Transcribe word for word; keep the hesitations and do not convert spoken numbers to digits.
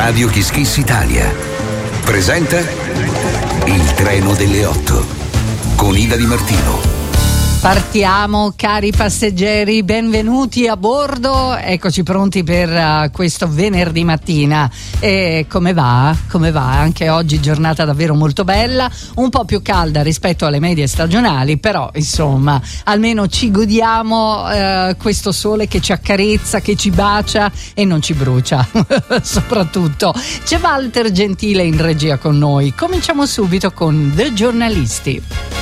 Radio Kiss Kiss Italia presenta Il treno delle otto con Ida Di Martino. Partiamo, cari passeggeri, benvenuti a bordo, eccoci pronti per uh, questo venerdì mattina. E come va? Come va? Anche oggi giornata davvero molto bella, un po' più calda rispetto alle medie stagionali, però insomma almeno ci godiamo uh, questo sole che ci accarezza, che ci bacia e non ci brucia soprattutto. C'è Walter Gentile in regia con noi. Cominciamo subito con The Giornalisti.